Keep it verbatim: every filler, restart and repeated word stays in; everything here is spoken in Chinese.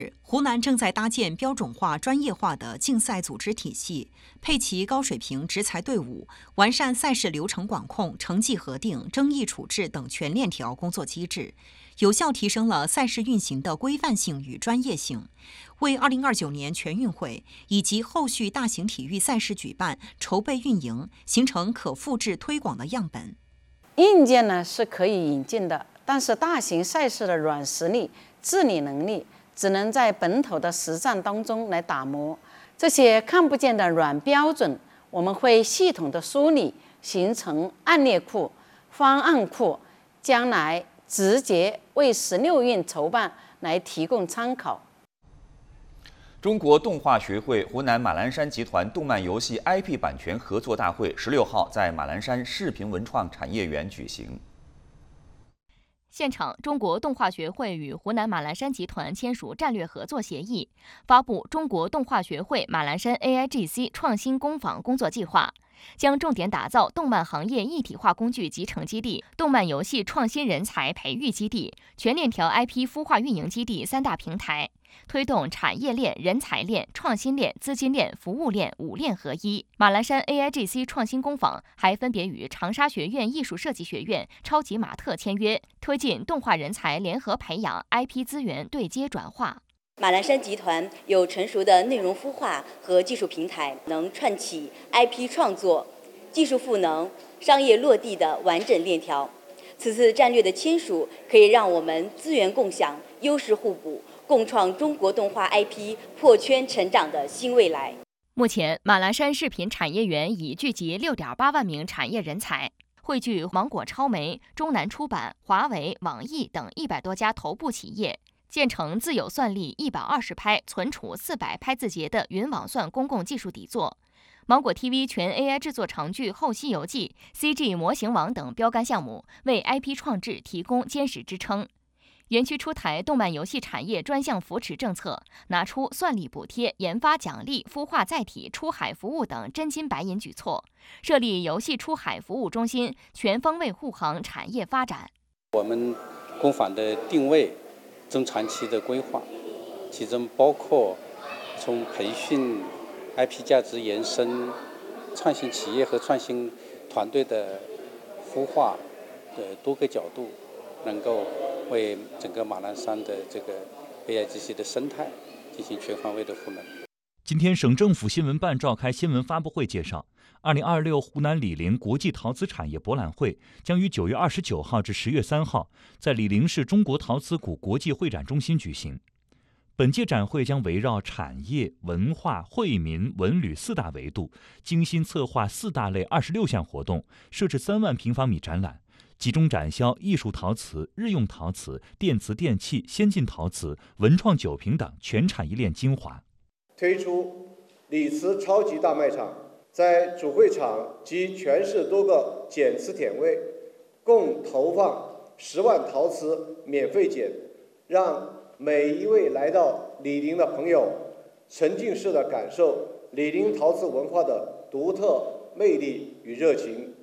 湖南正在搭建标准化、专业化的竞赛组织体系，配齐高水平执裁队伍，完善赛事流程管控、成绩核定、争议处置等全链条工作机制，有效提升了赛事运行的规范性与专业性，为二零二九年全运会以及后续大型体育赛事举办、筹备运营形成可复制推广的样本。 硬件呢是可以引进的，但是大型赛事的软实力、治理能力只能在本土的实战当中来打磨。这些看不见的软标准，我们会系统的梳理，形成案例库、方案库，将来直接为十六运筹办来提供参考。 中国动画学会湖南马栏山集团动漫游戏 I P 版权合作大会十六号在马栏山视频文创产业园举行。 现场，中国动画学会与湖南马栏山集团签署战略合作协议，发布中国动画学会马栏山 A I G C 创新工坊工作计划，将重点打造动漫行业一体化工具集成基地、动漫游戏创新人才培育基地、全链条 I P 孵化运营基地三大平台，推动产业链、人才链、创新链、资金链、服务链五链合一。马栏山 A I G C 创新工坊还分别与长沙学院艺术设计学院、超级玛特签约，推进动画人才联合培养、I P 资源对接转化。 马栏山集团有成熟的内容孵化和技术平台，能串起 I P 创作、技术赋能、商业落地的完整链条。此次战略的签署，可以让我们资源共享、优势互补，共创中国动画 I P 破圈成长的新未来。 目前，马栏山视频产业园已聚集六点八万名产业人才，汇聚芒果超媒、中南出版、华为、网易等一百多家头部企业，建成自有算力一百二十拍、存储四百拍字节的云网算公共技术底座。芒果 T V 全 A I 制作长剧《后西游记》、C G 模型网等标杆项目，为 I P 创制提供坚实支撑。园区出台动漫游戏产业专项扶持政策，拿出算力补贴、研发奖励、孵化载体、出海服务等真金白银举措，设立游戏出海服务中心，全方位护航产业发展。 我们工坊的定位、中长期的规划，其中包括从培训、I P 价值延伸、创新企业和创新团队的孵化的多个角度，能够为整个马栏山的这个 A I G C 的生态进行全方位的赋能。 今天，省政府新闻办召开新闻发布会，介绍二零二六湖南醴陵国际陶瓷产业博览会将于九月二十九号至十月三号在醴陵市中国陶瓷谷国际会展中心举行。本届展会将围绕产业、文化、惠民、文旅四大维度，精心策划四大类二十六项活动，设置三万平方米展览，集中展销艺术陶瓷、日用陶瓷、电瓷电器、先进陶瓷、文创酒瓶等全产业链精华。 推出礼瓷超级大卖场，在主会场及全市多个检瓷点位，共投放十万陶瓷免费检，让每一位来到醴陵的朋友沉浸式的感受醴陵陶瓷文化的独特魅力与热情。